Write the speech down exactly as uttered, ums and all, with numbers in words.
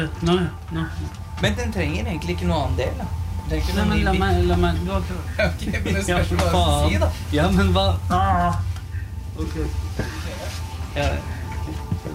ja, nå, nå. Men den trenger egentlig ikke noe annen del, da. Den trenger ikke Nei, noe men ny la bit. meg, la meg, du har ikke... Ok, men det Ja, spørs for hva du faen. si, da. Ja, men hva? Ah. Ok. Ja,